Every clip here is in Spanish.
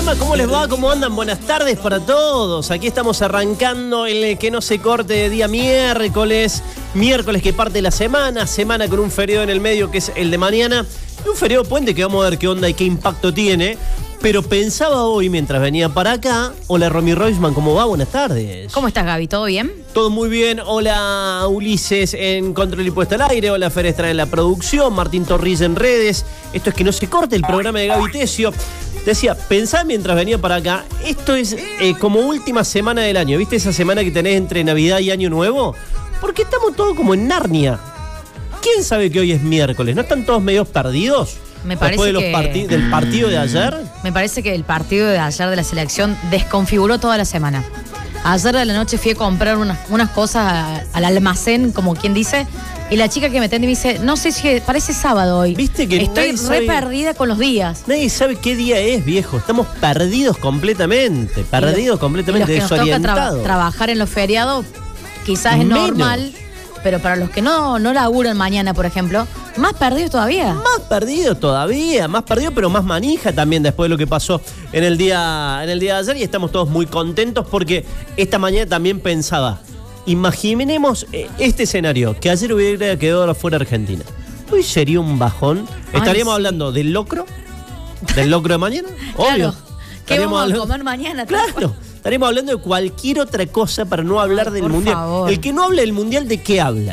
programa. ¿Cómo les va? ¿Cómo andan? Buenas tardes para todos. Aquí estamos arrancando el que no se corte de día miércoles. Miércoles que parte la semana con un feriado en el medio que es el de mañana. Y un feriado puente que vamos a ver qué onda y qué impacto tiene. Pero pensaba hoy, mientras venía para acá, hola Romy Roisman, ¿cómo va? Buenas tardes. ¿Cómo estás, Gaby? ¿Todo bien? Todo muy bien. Hola Ulises en Control y Puesta al Aire. Hola Fer Estrada en la producción. Martín Torrilla en redes. Esto es que no se corte el programa de Gaby Tesio. Decía, pensá mientras venía para acá, esto es como última semana del año. ¿Viste esa semana que tenés entre Navidad y Año Nuevo? Porque estamos todos como en Narnia. ¿Quién sabe que hoy es miércoles? ¿No están todos medio perdidos? Me parece Después del partido de ayer. Me parece que el partido de ayer de la selección desconfiguró toda la semana. Ayer de la noche fui a comprar unas cosas al almacén, como quien dice, y la chica que me atiende me dice, no sé si parece sábado hoy. ¿Viste que estoy re perdida con los días? Nadie sabe qué día es, viejo. Estamos perdidos completamente. Completamente y los que desorientados. Nos toca trabajar en los feriados, quizás es normal. Pero para los que no laburan mañana, por ejemplo, más perdidos todavía. Más perdidos, pero más manija también después de lo que pasó en el día de ayer. Y estamos todos muy contentos porque esta mañana también pensaba, imaginemos este escenario, que ayer hubiera quedado fuera Argentina. Hoy sería un bajón. Estaríamos hablando del locro de mañana, claro. Obvio. ¿Qué vamos a comer mañana? Claro. Estaremos hablando de cualquier otra cosa para no hablar del Mundial. Favor. El que no habla del Mundial, ¿de qué habla?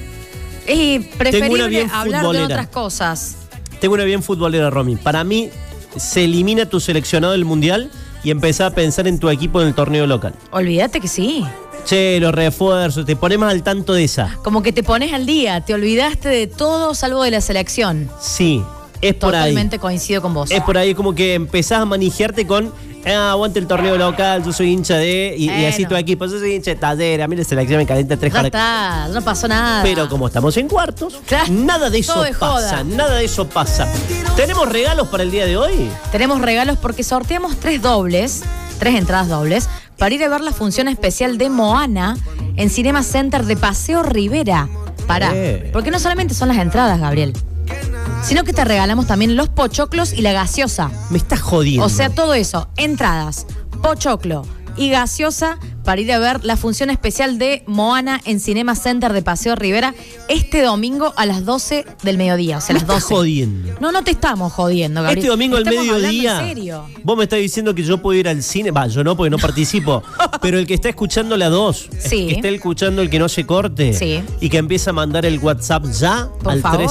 Es preferible hablar de otras cosas. Tengo una bien futbolera, Romy. Para mí, se elimina tu seleccionado del Mundial y empezás a pensar en tu equipo en el torneo local. Olvídate que sí. Che, los refuerzos, te ponemos al tanto de esa. Como que te pones al día, te olvidaste de todo salvo de la selección. Sí, es por ahí. Totalmente coincido con vos. Es por ahí como que empezás a manijearte con... aguante el torneo local, yo soy hincha de... Y así tu equipo, yo soy hincha de Taller, a mí la selección me calienta 3 horas. Ya está, no pasó nada. Pero como estamos en cuartos, claro, nada de eso pasa. ¿Tenemos regalos para el día de hoy? Tenemos regalos porque sorteamos 3 entradas dobles, para ir a ver la función especial de Moana en Cinema Center de Paseo Rivera. Porque no solamente son las entradas, Gabriel, sino que te regalamos también los pochoclos y la gaseosa. Me estás jodiendo. O sea, todo eso, entradas, pochoclo y gaseosa para ir a ver la función especial de Moana en Cinema Center de Paseo Rivera este domingo a las 12 del mediodía. O sea, las 12. Me estás jodiendo. No te estamos jodiendo, Gabriel. Este domingo al mediodía. En serio. Vos me estás diciendo que yo puedo ir al cine. Yo no, porque no participo. Pero el que está escuchando la 2, sí, el que está escuchando el que no se corte, sí, y que empieza a mandar el WhatsApp ya por al favor.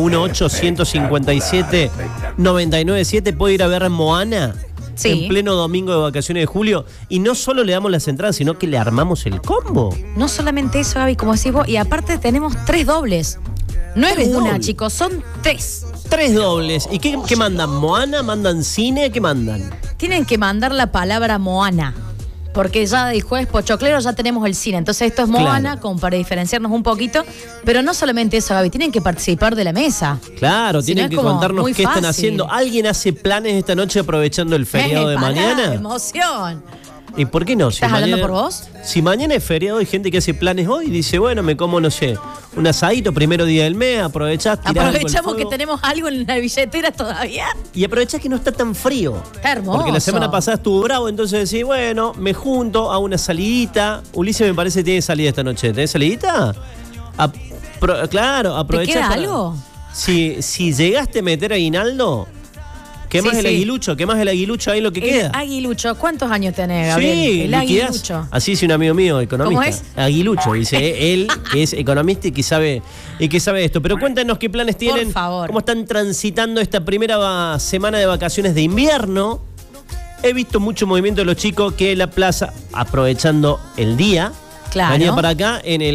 351-857-997, puede ir a ver Moana. Sí. En pleno domingo de vacaciones de julio. Y no solo le damos las entradas, sino que le armamos el combo. No solamente eso, Gaby, como decís vos. Y aparte tenemos 3 dobles. No es una, chicos, son 3. 3 dobles. ¿Y qué mandan? ¿Moana? ¿Mandan cine? ¿Qué mandan? Tienen que mandar la palabra Moana. Porque ya el jueves pochoclero ya tenemos el cine. Entonces esto es Moana, claro, como para diferenciarnos un poquito. Pero no solamente eso, Gaby, tienen que participar de la mesa. Claro, tienen que contarnos qué están haciendo. ¿Alguien hace planes esta noche aprovechando el feriado de mañana? ¡Emoción! ¿Y por qué no? ¿Estás hablando por vos? Si mañana es feriado, hay gente que hace planes hoy y dice, bueno, me como, no sé, un asadito, primero día del mes, aprovechamos que tenemos algo en la billetera todavía. Y aprovechás que no está tan frío. Hermoso. Porque la semana pasada estuvo bravo, entonces decís, bueno, me junto a una salidita. Ulises me parece que tiene salida esta noche. ¿Tenés salidita? Claro, aprovechá. ¿Te queda algo? Si llegaste a meter aguinaldo... ¿Qué más el aguilucho ahí lo que queda? Aguilucho, ¿cuántos años tenés, Gabriel? Sí, el aguilucho. Así dice un amigo mío, economista. ¿Cómo es? Aguilucho, dice él, que es economista y que sabe esto. Pero cuéntanos qué planes tienen, por favor, cómo están transitando esta primera semana de vacaciones de invierno. He visto mucho movimiento de los chicos que la plaza, aprovechando el día, claro, venía para acá en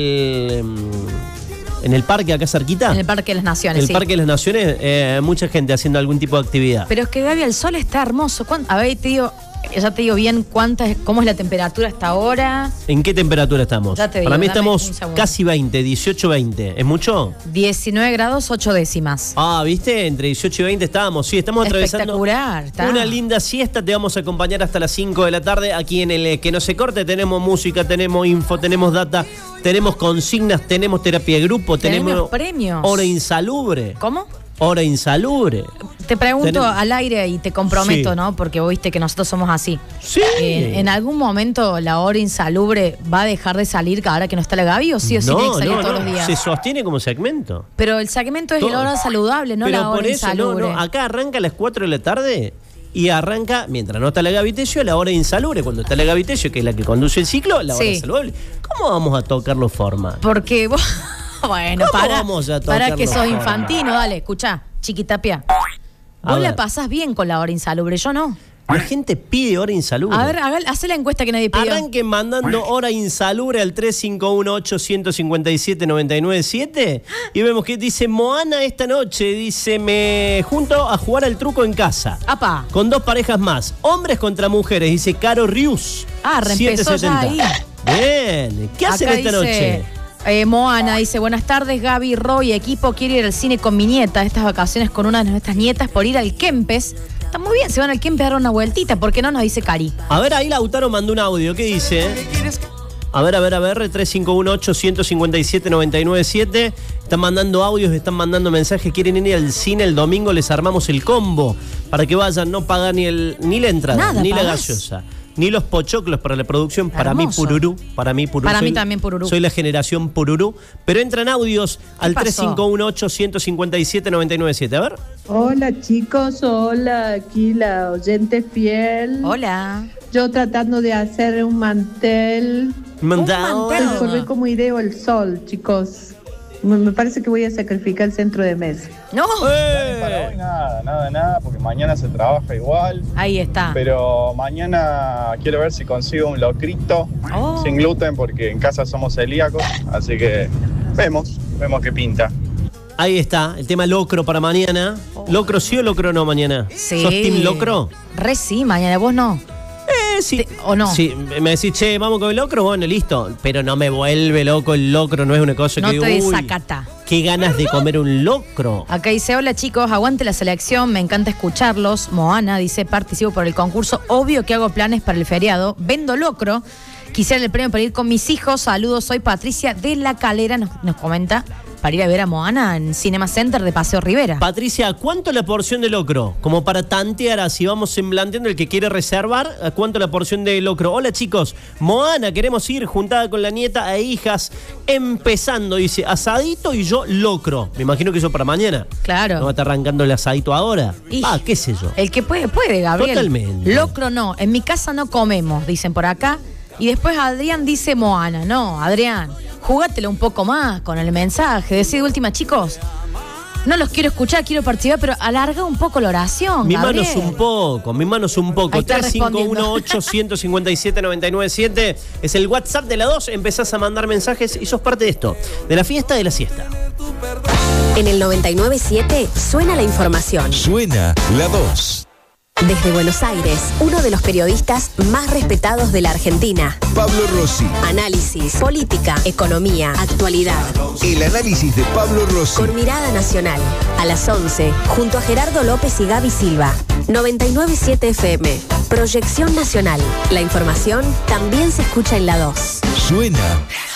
el parque acá cerquita. En el Parque de las Naciones, El Parque de las Naciones, mucha gente haciendo algún tipo de actividad. Pero es que, Gaby, el sol está hermoso. A ver, ya te digo bien cómo es la temperatura hasta ahora. ¿En qué temperatura estamos? Ya te digo, para mí estamos casi 20, 18, 20. ¿Es mucho? 19 grados, 8 décimas. ¿Viste? Entre 18 y 20 estábamos. Sí, estamos atravesando una linda siesta. Te vamos a acompañar hasta las 5 de la tarde. Aquí en el Que No Se Corte tenemos música, tenemos info, tenemos data, tenemos consignas, tenemos terapia de grupo, tenemos premios. Hora Insalubre. ¿Cómo? Hora insalubre. Te pregunto al aire y te comprometo, ¿no? Porque vos viste que nosotros somos así. Sí. ¿En algún momento la hora insalubre va a dejar de salir ahora que no está la Gaby o sí o sí tiene que salir todos los días? Se sostiene como segmento. Pero el segmento es la hora saludable, no la hora insalubre. No, acá arranca a las 4 de la tarde y arranca, mientras no está la Gaby Tesio, la hora insalubre. Cuando está la Gaby Tesio, que es la que conduce el ciclo, la hora saludable. ¿Cómo vamos a tocarlo formal? Porque vos... Bueno, para que sos formal? infantino, dale, escuchá, Chiquitapia. Vos la pasás bien con la hora insalubre, yo no. La gente pide hora insalubre. A ver, hacé la encuesta que nadie pidió. Arranquen mandando hora insalubre al 351-857-997 y vemos que dice Moana esta noche, dice, me junto a jugar al truco en casa. ¡Apa! Con 2 parejas más, hombres contra mujeres, dice Caro Rius. Reempezó ya ahí. Bien, ¿qué hacen esta noche? Moana dice, buenas tardes, Gaby, Roy, equipo, quiero ir al cine con mi nieta estas vacaciones con una de nuestras nietas por ir al Kempes. Está muy bien, se van al Kempes a dar una vueltita, ¿por qué no? Nos dice Cari. A ver, ahí Lautaro mandó un audio, ¿qué dice? A ver, 351-857-997. Están mandando audios, están mandando mensajes, quieren ir al cine el domingo, les armamos el combo para que vayan, no pagan ni la entrada, nada, ni la gaseosa. Ni los pochoclos para la producción. Para mí, pururú. Para mí, también pururú. Soy la generación pururú. Pero entran audios al 351-857-997. A ver. Hola, chicos. Hola, aquí la oyente fiel. Hola. Yo tratando de hacer un mantel. Transformé como ideo el sol, chicos. Me parece que voy a sacrificar el centro de mesa. No. Para hoy nada, porque mañana se trabaja igual. Ahí está. Pero mañana quiero ver si consigo un locrito sin gluten, porque en casa somos celíacos. Así que vemos qué pinta. Ahí está, el tema locro para mañana. ¿Locro sí o locro no mañana? Sí. ¿Sos team locro? Sí, mañana vos no. Sí. ¿O no? Sí, me decís, che, vamos con el locro, bueno, listo. Pero no me vuelve loco el locro, no es una cosa que digo, no te desacata. Qué ganas de comer un locro. Acá dice, hola chicos, aguante la selección, me encanta escucharlos. Moana dice, participo por el concurso, obvio que hago planes para el feriado, vendo locro, quisiera el premio para ir con mis hijos, saludos, soy Patricia de La Calera, nos comenta, para ir a ver a Moana en Cinema Center de Paseo Rivera. Patricia, ¿cuánto la porción de locro? Como para tantear, así vamos emblanteando el que quiere reservar, ¿a cuánto la porción de locro? Hola chicos, Moana, queremos ir juntada con la nieta e hijas, empezando, dice, asadito y yo locro. Me imagino que eso para mañana. Claro. ¿No va a estar arrancando el asadito ahora? Qué sé yo. El que puede, Gabriel. Totalmente. Locro no, en mi casa no comemos, dicen por acá. Y después Adrián dice Moana. No, Adrián, jugátelo un poco más con el mensaje. Decí de última, chicos, no los quiero escuchar, quiero participar, pero alarga un poco la oración, Gabriel. Mi manos un poco. 351-857-997 es el WhatsApp de la 2. Empezás a mandar mensajes y sos parte de esto, de la fiesta de la siesta. En el 99.7 suena la información. Suena la 2. Desde Buenos Aires, uno de los periodistas más respetados de la Argentina. Pablo Rossi. Análisis, política, economía, actualidad. El análisis de Pablo Rossi. Con mirada nacional. A las 11, junto a Gerardo López y Gaby Silva. 99.7 FM. Proyección nacional. La información también se escucha en la 2. Suena